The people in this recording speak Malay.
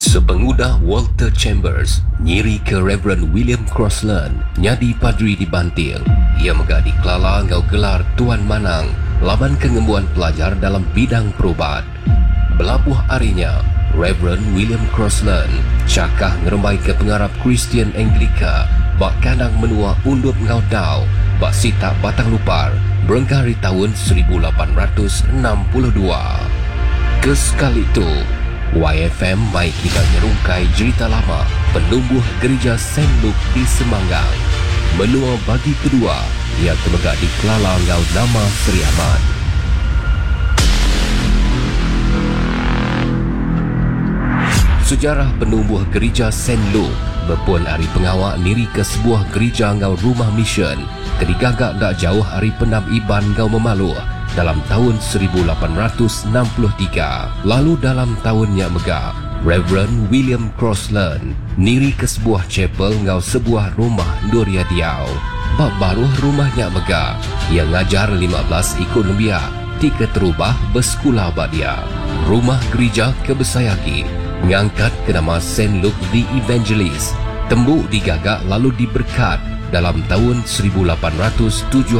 Sepengudah Walter Chambers nyiri ke Reverend William Crossland nyadi padri di Banting. Ia megah dikelala ngau gelar Tuan Manang laban kengembuan pelajar dalam bidang perubat. Belabuh harinya, Reverend William Crossland cakah ngerembai ke pengarap Kristian Anglika bak kandang menua undut ngau dau bak sitak batang lupar berengkari tahun 1862. Kesekali itu, YFM mai kita nyerungkai cerita lama penumbuh gereja Saint Luke di Semanggang. Menua bagi kedua yang termegak di Kelala ngau nama Seri Ahmad. Sejarah penumbuh gereja Saint Luke berpun hari pengawak niri ke sebuah gereja ngau rumah mission kedigagak tak jauh hari penam Iban ngau Memaluh dalam tahun 1863. Lalu dalam tahunnya megah, Reverend William Crossland niri ke sebuah chapel ngau sebuah rumah Doria Diau. Bak baruh rumahnya megah, ia ngajar 15 ikut lembia, tika terubah bersekolah bak dia. Rumah gereja kebesayaki mengangkat ke nama Saint Luke the Evangelist. Tembuk digagak lalu diberkat dalam tahun 1807.